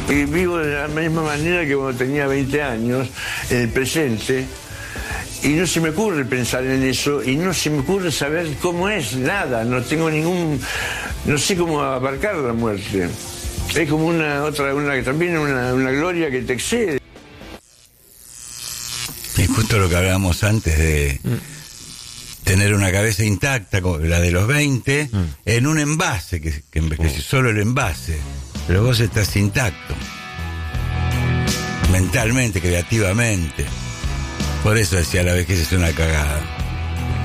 Y vivo de la misma manera que cuando tenía 20 años, en el presente, y no se me ocurre pensar en eso, y no se me ocurre saber cómo es, nada, no sé cómo abarcar la muerte. Es como también una gloria que te excede. Es justo lo que hablábamos antes de tener una cabeza intacta, como la de los 20, en un envase, que solo el envase, pero vos estás intacto. Mentalmente, creativamente. Por eso decía, la vejez es una cagada.